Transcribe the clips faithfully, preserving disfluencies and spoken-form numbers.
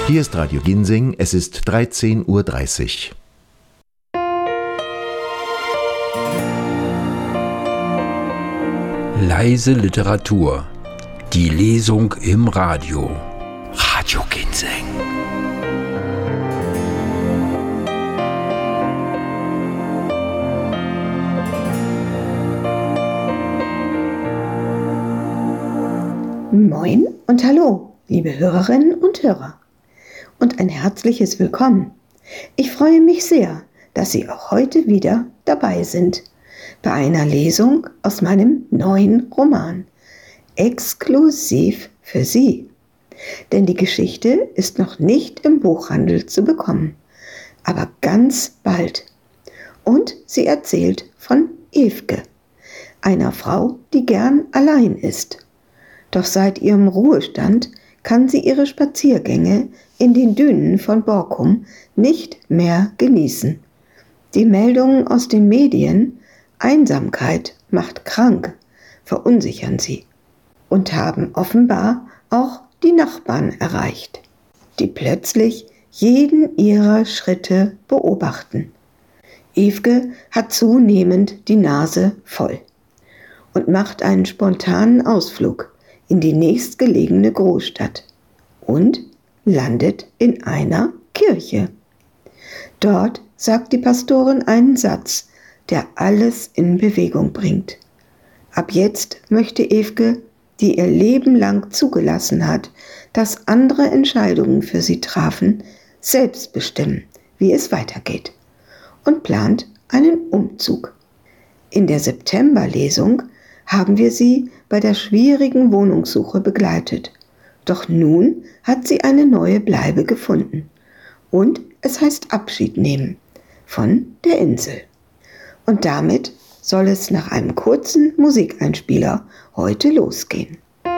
Hier ist Radio Ginseng, es ist dreizehn Uhr dreißig. Leise Literatur. Die Lesung im Radio. Radio Ginseng. Moin und hallo, liebe Hörerinnen und Hörer. Und ein herzliches Willkommen. Ich freue mich sehr, dass Sie auch heute wieder dabei sind bei einer Lesung aus meinem neuen Roman, exklusiv für Sie. Denn die Geschichte ist noch nicht im Buchhandel zu bekommen, aber ganz bald. Und sie erzählt von Ewke, einer Frau, die gern allein ist. Doch seit ihrem Ruhestand kann sie ihre Spaziergänge in den Dünen von Borkum nicht mehr genießen. Die Meldungen aus den Medien, Einsamkeit macht krank, verunsichern sie und haben offenbar auch die Nachbarn erreicht, die plötzlich jeden ihrer Schritte beobachten. Ewke hat zunehmend die Nase voll und macht einen spontanen Ausflug in die nächstgelegene Großstadt und landet in einer Kirche. Dort sagt die Pastorin einen Satz, der alles in Bewegung bringt. Ab jetzt möchte Ewke, die ihr Leben lang zugelassen hat, dass andere Entscheidungen für sie trafen, selbst bestimmen, wie es weitergeht, und plant einen Umzug. In der Septemberlesung haben wir sie bei der schwierigen Wohnungssuche begleitet. Doch nun hat sie eine neue Bleibe gefunden. Und es heißt Abschied nehmen von der Insel. Und damit soll es nach einem kurzen Musikeinspieler heute losgehen.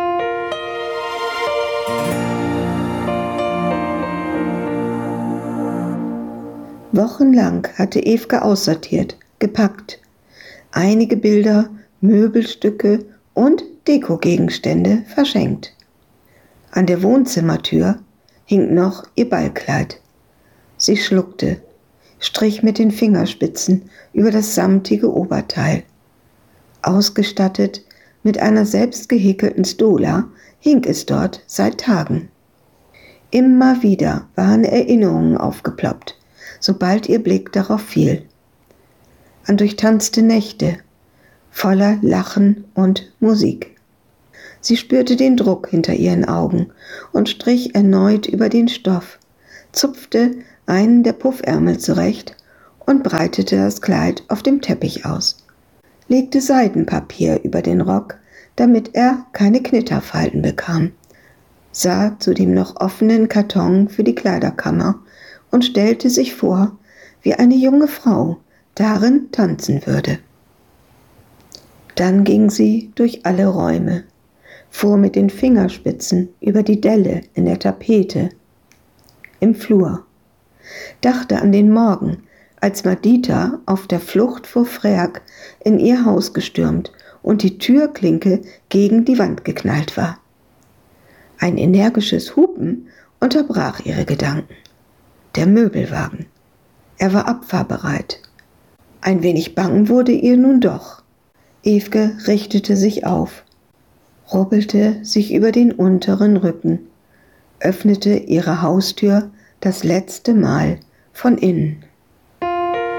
Wochenlang hatte Ewke aussortiert, gepackt. Einige Bilder, Möbelstücke und Dekogegenstände verschenkt. An der Wohnzimmertür hing noch ihr Ballkleid. Sie schluckte, strich mit den Fingerspitzen über das samtige Oberteil. Ausgestattet mit einer selbst gehäkelten Stola hing es dort seit Tagen. Immer wieder waren Erinnerungen aufgeploppt, sobald ihr Blick darauf fiel. An durchtanzte Nächte, voller Lachen und Musik. Sie spürte den Druck hinter ihren Augen und strich erneut über den Stoff, zupfte einen der Puffärmel zurecht und breitete das Kleid auf dem Teppich aus, legte Seidenpapier über den Rock, damit er keine Knitterfalten bekam, sah zu dem noch offenen Karton für die Kleiderkammer und stellte sich vor, wie eine junge Frau darin tanzen würde. Dann ging sie durch alle Räume, fuhr mit den Fingerspitzen über die Delle in der Tapete, im Flur, dachte an den Morgen, als Madita auf der Flucht vor Freak in ihr Haus gestürmt und die Türklinke gegen die Wand geknallt war. Ein energisches Hupen unterbrach ihre Gedanken. Der Möbelwagen. Er war abfahrbereit. Ein wenig bang wurde ihr nun doch. Ewke richtete sich auf, robbelte sich über den unteren Rücken, öffnete ihre Haustür das letzte Mal von innen.